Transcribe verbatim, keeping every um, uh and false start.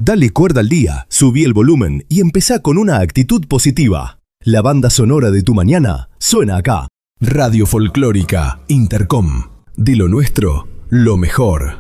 Dale cuerda al día, subí el volumen y empezá con una actitud positiva. La banda sonora de tu mañana suena acá. Radio Folclórica Intercom. De lo nuestro, lo mejor.